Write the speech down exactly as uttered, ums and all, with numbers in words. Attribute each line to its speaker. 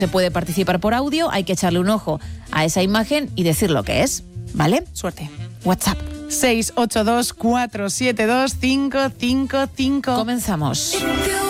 Speaker 1: Se puede participar por audio, hay que echarle un ojo a esa imagen y decir lo que es, ¿vale?
Speaker 2: Suerte.
Speaker 1: WhatsApp.
Speaker 2: seis ocho dos, cuatro siete dos, cinco cinco cinco.
Speaker 1: Comenzamos.